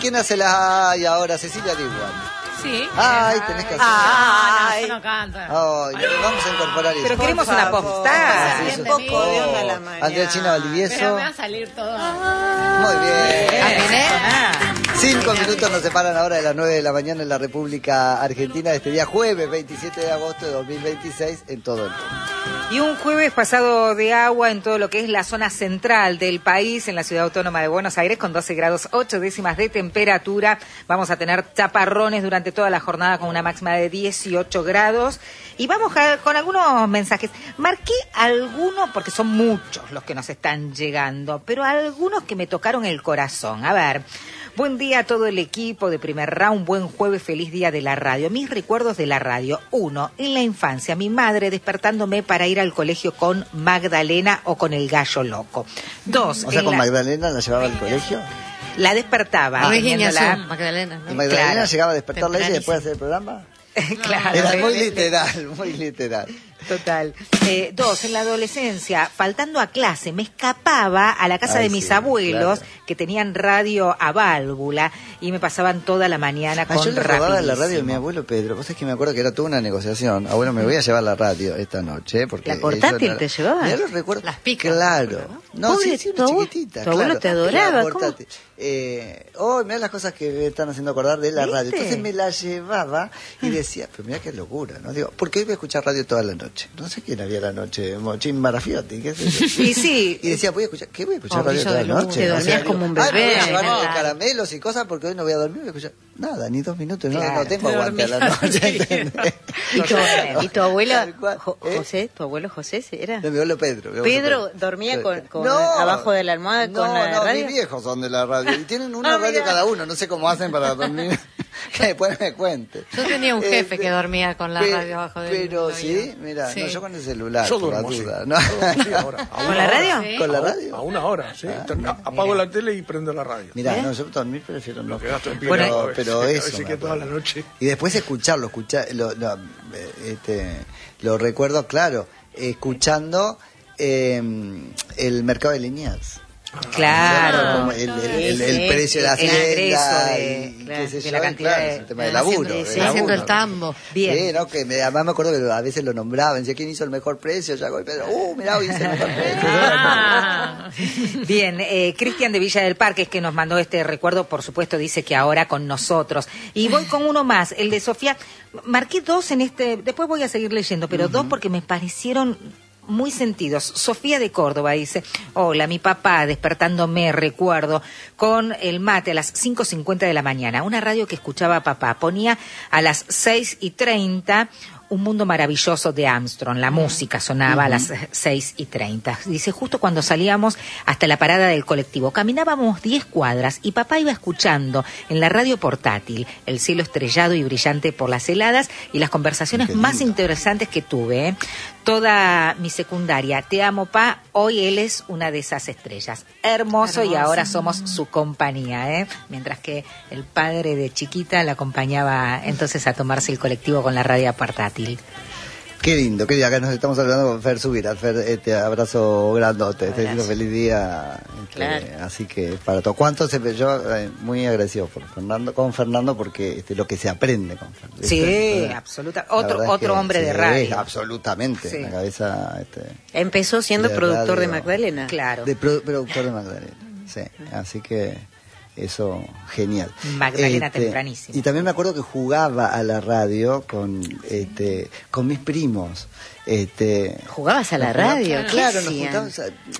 quién hace la ay ahora? Cecilia Diguan. Sí. Ay, tenés que hacer. Ay, no, eso no canta. Ay, vamos a incorporar eso. Pero queremos una popstar. Sí, Un poco de onda a la Oh, mañana. Andrea China Valdivieso. Pero me va a salir todo. Muy bien. 5 minutos nos separan ahora de las 9 de la mañana en la República Argentina de este día jueves 27 de agosto de 2026 en todo el mundo. Y un jueves pasado de agua en todo lo que es la zona central del país, en la Ciudad Autónoma de Buenos Aires, con 12 grados 8 décimas de temperatura. Vamos a tener chaparrones durante toda la jornada con una máxima de 18 grados. Y vamos con algunos mensajes. Marqué algunos, porque son muchos los que nos están llegando, pero algunos que me tocaron el corazón. A ver. Buen día a todo el equipo de Primer Round, buen jueves, feliz día de la radio. Mis recuerdos de la radio. 1. En la infancia, mi madre despertándome para ir al colegio con Magdalena o con el gallo loco. 2. O sea, con Magdalena la llevaba al colegio. La despertaba. Magdalena, ¿Y Magdalena Claro. llegaba a despertarla ella y después de hacer el programa? Claro. Era muy literal, muy literal. Total. 2, en la adolescencia, faltando a clase, me escapaba a la casa de mis abuelos, claro, que tenían radio a válvula, y me pasaban toda la mañana con yo le robaba la Rapidísimo. radio de mi abuelo Pedro. Vos sabés que me acuerdo que era toda una negociación. Abuelo, me voy a llevar la radio esta noche. Porque ¿La portátil eso te llevaba? Ya los recuerdo. Las picas. Claro. No, Pobre, sí, tu una abuelo- chiquitita. tu abuelo claro. te adoraba, La portátil. Mirá las cosas que me están haciendo acordar de la radio. ¿Viste? Entonces me la llevaba y decía, pero mirá qué locura, ¿no? Digo, porque hoy voy a escuchar radio toda la noche. No sé quién había la noche, Mochín Marafiotti, qué sé yo. Y sí. Y decía, voy a escuchar, ¿qué voy a escuchar Oh, radio Brillo toda de la Luz. noche? Te dormías digo, como un me voy a bebé. llevar Claro. caramelos y cosas porque hoy no voy a dormir, voy a escuchar nada, ni 2 minutos, Claro. no tengo Te aguante a la dormías, noche, sí. ¿entendés? ¿Y tu abuelo Tal cual. José? ¿Tu abuelo José era? No, mi abuelo Pedro. mi abuelo Pedro dormía con No, abajo de la almohada no, con la no, radio. mis viejos son de la radio. Y tienen una radio cada uno, no sé cómo hacen para dormir. Que después me cuente. Yo tenía un jefe que dormía con la radio abajo del Pero oído. sí, mira, Sí. no, yo con el celular, Yo por la duermo, sí. duda. ¿No? Sí, ahora. ¿Con la radio? Sí. ¿Con la A radio? una hora, sí. Apago la tele y prendo la radio. Mira, no, yo dormir prefiero no. Lo que gasto en Pero, pila, pero a eso. veces me que toda acuerdo. la noche. Y después escucharlo, lo recuerdo, claro, escuchando el mercado de Liniers. Claro. Como el precio de la el ingreso hacienda de- y claro, qué sé de yo, la y cantidad claro, de- es el tema del haciendo- laburo. sí, del haciendo laburo. el tambo. Bien. Sí, no, además me acuerdo que a veces lo nombraban, decía quién hizo el mejor precio, ya y Pedro, mirá, hoy hice el mejor precio. Ah. Bien, Cristian de Villa del Parque es que nos mandó este recuerdo, por supuesto dice que ahora con nosotros. Y voy con uno más, el de Sofía. Marqué 2 en este, después voy a seguir leyendo, pero 2 porque me parecieron muy sentidos. Sofía de Córdoba dice, hola, mi papá despertándome, recuerdo, con el mate a las 5:50 de la mañana, una radio que escuchaba a papá, ponía a las 6:30 Un mundo maravilloso de Armstrong, la música sonaba a las 6:30. Dice, justo cuando salíamos hasta la parada del colectivo, caminábamos 10 cuadras y papá iba escuchando en la radio portátil el cielo estrellado y brillante por las heladas y las conversaciones Qué más lindo. interesantes que tuve. Toda mi secundaria, te amo, pa, hoy él es una de esas estrellas. Hermoso, y ahora somos su compañía, ¿eh? Mientras que el padre de chiquita la acompañaba entonces a tomarse el colectivo con la radio portátil. Qué lindo, qué lindo. Acá nos estamos hablando con Fer Subira. Fer, abrazo grandote. Te Abrazo. deseo feliz día. Claro. Así que para todo. ¿Cuánto yo muy agradecido con Fernando porque lo que se aprende con Fernando. Sí, absoluta. Otro hombre de radio. Absolutamente. Sí. La cabeza Empezó siendo de productor de radio. Magdalena. Claro. de productor de Magdalena. Sí, así que eso, genial. Magdalena tempranísimo. Y también me acuerdo que jugaba a la radio con mis primos. ¿Jugabas a la radio? ¿Qué Claro, nos hacían? juntábamos.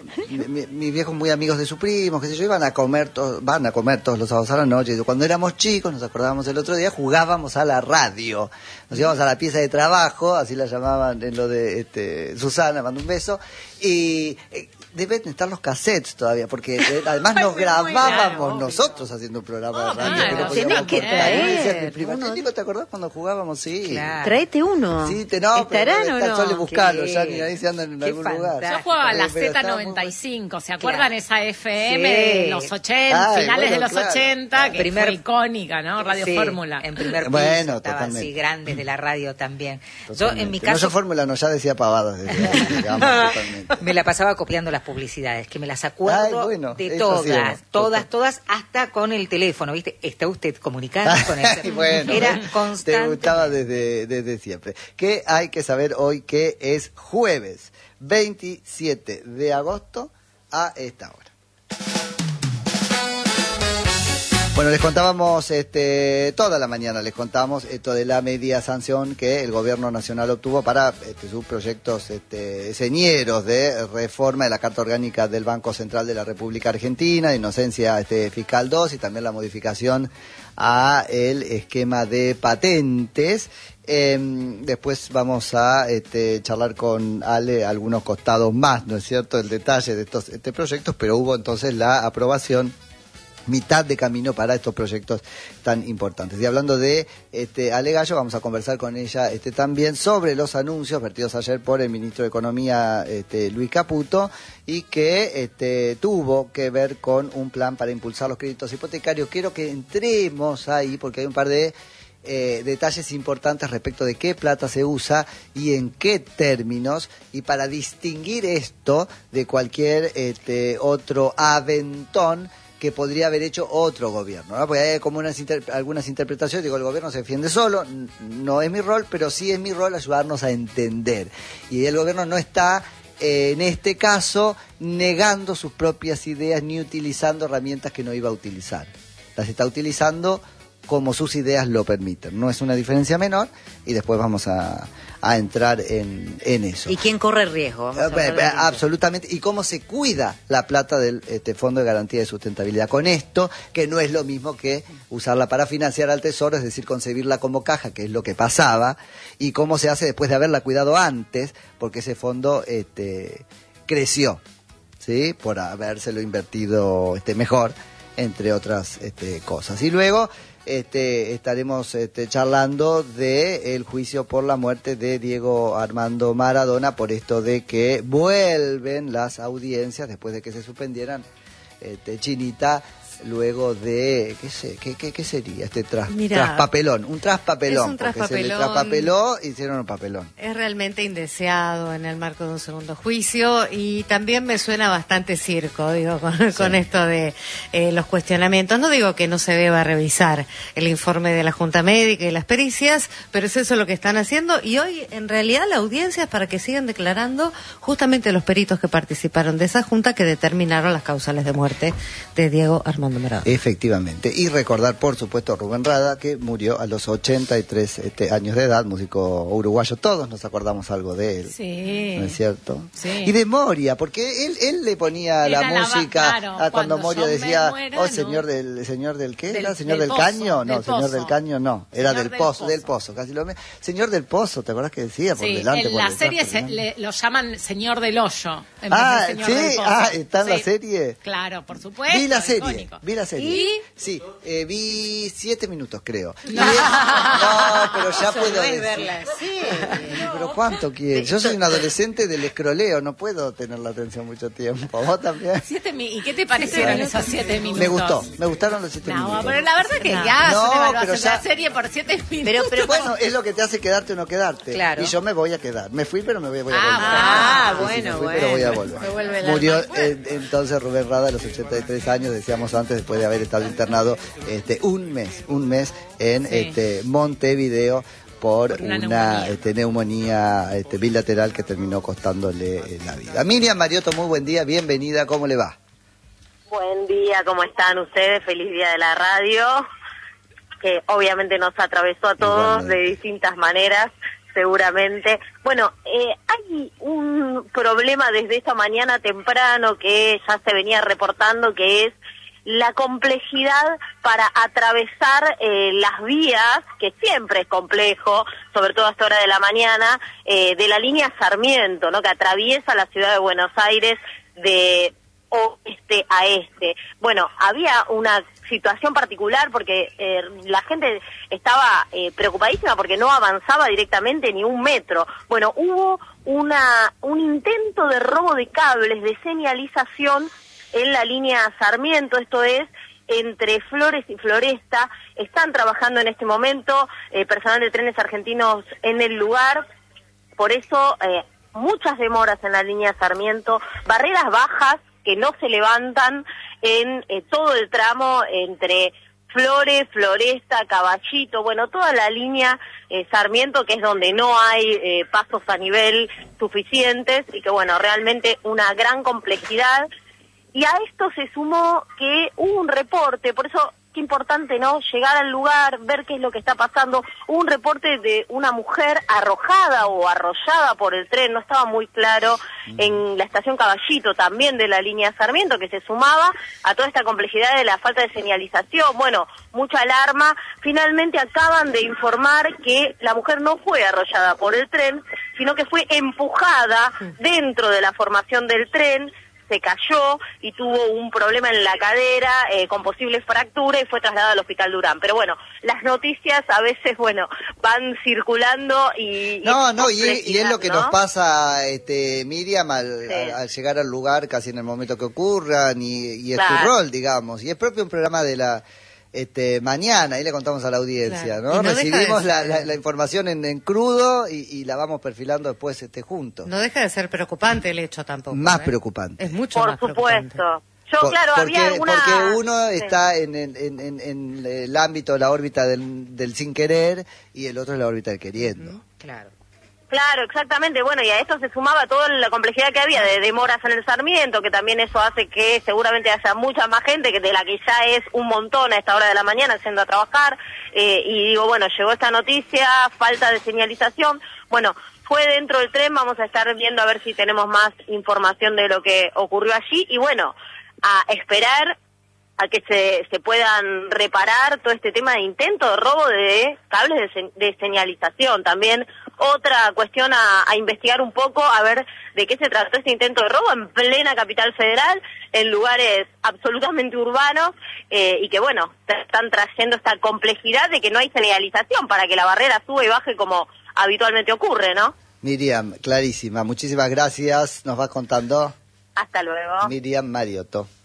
Mis viejos muy amigos de sus primos, qué sé yo, van a comer todos los sábados a la noche. Y cuando éramos chicos, nos acordábamos el otro día, jugábamos a la radio. Nos íbamos a la pieza de trabajo, así la llamaban en lo de Susana, mando un beso. Y deben estar los cassettes todavía, porque además nos grabábamos nosotros haciendo un programa de radio. claro. que lo Tenés podíamos que cortar. Y me decían traer mis primas, uno. Nico, ¿te acordás cuando jugábamos? Sí. Claro. Tráete uno. Sí, no, pero ¿Estarán o no? suele buscarlo, Qué- ya ni ahí se andan en qué algún lugar. fantástico. Yo jugaba a la Pero estaba muy Z95, ¿se acuerdan Claro. esa FM Sí. de los 80, Ay, finales bueno, de los claro. 80, que Primer- fue icónica, ¿no? Radio Sí, Fórmula. En primer piso, Bueno, estaban totalmente. así grandes de la radio también. Yo, en mi No, caso, yo Fórmula no, ya decía pavadas. Totalmente. me la pasaba copiando las las publicidades, que me las acuerdo Ay, bueno, de eso sí, todas, hasta con el teléfono, ¿viste? ¿Está usted comunicando con Ay, bueno, Era te constante. gustaba desde siempre. ¿Qué hay que saber hoy que es jueves 27 de agosto a esta hora? Bueno, les contábamos toda la mañana, les contábamos esto de la media sanción que el gobierno nacional obtuvo para sus proyectos señeros de reforma de la Carta Orgánica del Banco Central de la República Argentina, de inocencia fiscal 2 y también la modificación a el esquema de patentes. Después vamos a charlar con Ale algunos costados más, ¿no es cierto?, el detalle de estos proyectos, pero hubo entonces la aprobación mitad de camino para estos proyectos tan importantes. Y hablando de Ale Gallo, vamos a conversar con ella también sobre los anuncios vertidos ayer por el ministro de Economía, Luis Caputo, y que tuvo que ver con un plan para impulsar los créditos hipotecarios. Quiero que entremos ahí porque hay un par de detalles importantes respecto de qué plata se usa y en qué términos, y para distinguir esto de cualquier otro aventón que podría haber hecho otro gobierno, ¿no? Porque hay como algunas interpretaciones, digo, el gobierno se defiende solo, no es mi rol, pero sí es mi rol ayudarnos a entender. Y el gobierno no está, en este caso, negando sus propias ideas ni utilizando herramientas que no iba a utilizar. Las está utilizando como sus ideas lo permiten. No es una diferencia menor y después vamos a entrar en eso. ¿Y quién corre riesgo? Vamos a hablar de Absolutamente. Y cómo se cuida la plata del Fondo de Garantía de Sustentabilidad. Con esto, que no es lo mismo que usarla para financiar al Tesoro, es decir, concebirla como caja, que es lo que pasaba, y cómo se hace después de haberla cuidado antes, porque ese fondo creció, ¿sí?, por habérselo invertido mejor, entre otras cosas. Y luego estaremos charlando de el juicio por la muerte de Diego Armando Maradona, por esto de que vuelven las audiencias después de que se suspendieran, Chinita, luego de ¿qué sería traspapelón? Un traspapelón, es un porque se le traspapelón. traspapeló, hicieron un papelón. Es realmente indeseado en el marco de un segundo juicio y también me suena bastante circo, digo, con esto de los cuestionamientos. No digo que no se deba revisar el informe de la Junta Médica y las pericias, pero es eso lo que están haciendo, y hoy en realidad la audiencia es para que sigan declarando justamente los peritos que participaron de esa junta que determinaron las causales de muerte de Diego Armando Maradona. Efectivamente. Y recordar, por supuesto, a Rubén Rada, que murió a los 83 años de edad, músico uruguayo. Todos nos acordamos algo de él. Sí. ¿No es cierto? Sí. Y de Moria, porque él le ponía Era la la música claro, cuando cuando Moria yo me decía, muera, oh, ¿no? señor del ¿qué Del- era? ¿Señor del del pozo, caño? No, del señor pozo. del caño no. Era Señor del pozo, casi lo mismo. Señor del pozo, ¿te acordás que decía? Por Sí, delante, en por la detrás, serie por delante. lo llaman Señor del Hoyo. en vez Ah, de Señor sí, del Pozo. ¿está en la Sí. serie? Claro, por supuesto. Vi la serie, icónico. vi la serie. ¿Y? Sí, vi 7 minutos, creo. No. No, pero ya puedo no es decir. verla, sí. Pero ¿cuánto quieres? Yo soy un adolescente del escroleo, no puedo tener la atención mucho tiempo. ¿Vos también? ¿Y qué te parecieron esos 7 minutos? Me gustaron los 7 No, minutos. pero la verdad que ya No, es una evaluación pero de ya- la serie por 7 minutos. Pero Bueno, es lo que te hace quedarte o no quedarte. Claro. Y yo me voy a quedar. Me fui, pero me voy a volver. Ah, Sí, bueno, me fui, bueno. pero voy a volver. Me vuelve el alma. Murió entonces Rubén Rada a los 83 años, decíamos antes, después de haber estado internado un mes en Sí. Montevideo por Por una una neumonía. neumonía bilateral que terminó costándole la vida. Miriam Mariotto, muy buen día, bienvenida, ¿cómo le va? Buen día, ¿cómo están ustedes? Feliz día de la radio, que obviamente nos atravesó a todos Igualmente. de distintas maneras, seguramente. Bueno, hay un problema desde esta mañana temprano que ya se venía reportando, que es la complejidad para atravesar las vías, que siempre es complejo, sobre todo a esta hora de la mañana, de la línea Sarmiento, ¿no?, que atraviesa la ciudad de Buenos Aires de oeste a este. Bueno, había una situación particular porque la gente estaba preocupadísima porque no avanzaba directamente ni un metro. Bueno, hubo un intento de robo de cables de señalización en la línea Sarmiento, esto es entre Flores y Floresta. Están trabajando en este momento personal de Trenes Argentinos en el lugar, por eso muchas demoras en la línea Sarmiento, barreras bajas que no se levantan en todo el tramo entre Flores, Floresta, Caballito, bueno, toda la línea Sarmiento, que es donde no hay pasos a nivel suficientes y que, bueno, realmente una gran complejidad. Y a esto se sumó que hubo un reporte, por eso qué importante, ¿no?, llegar al lugar, ver qué es lo que está pasando. Hubo un reporte de una mujer arrojada o arrollada por el tren, no estaba muy claro, en la estación Caballito, también de la línea Sarmiento, que se sumaba a toda esta complejidad de la falta de señalización. Bueno, mucha alarma. Finalmente acaban de informar que la mujer no fue arrollada por el tren, sino que fue empujada dentro de la formación del tren, se cayó y tuvo un problema en la cadera con posible fractura y fue trasladada al Hospital Durán. Pero bueno, las noticias a veces, bueno, van circulando y es lo que, ¿no?, nos pasa, Miriam, Sí. al llegar al lugar casi en el momento que ocurran y es Claro. tu rol, digamos. Y es propio un programa de la mañana, ahí le contamos a la audiencia, Claro. ¿no? Y no deja Recibimos de ser- la información en crudo y la vamos perfilando después juntos. No deja de ser preocupante el hecho tampoco. Más preocupante. Es mucho Por más preocupante. supuesto. Yo, claro, había alguna... Porque uno Sí. está en el ámbito, la órbita del sin querer, y el otro es la órbita del queriendo. Claro. Claro, exactamente. Bueno, y a esto se sumaba toda la complejidad que había de demoras en el Sarmiento, que también eso hace que seguramente haya mucha más gente, que de la que ya es un montón a esta hora de la mañana yendo a trabajar. Y digo, bueno, llegó esta noticia, falta de señalización. Bueno, fue dentro del tren, vamos a estar viendo a ver si tenemos más información de lo que ocurrió allí. Y bueno, a esperar a que se puedan reparar todo este tema de intento de robo de cables de señalización. También otra cuestión a investigar un poco, a ver de qué se trató este intento de robo en plena capital federal, en lugares absolutamente urbanos, y que, bueno, están trayendo esta complejidad de que no hay señalización para que la barrera suba y baje como habitualmente ocurre, ¿no? Miriam, clarísima, muchísimas gracias, nos vas contando. Hasta luego. Miriam Mariotto.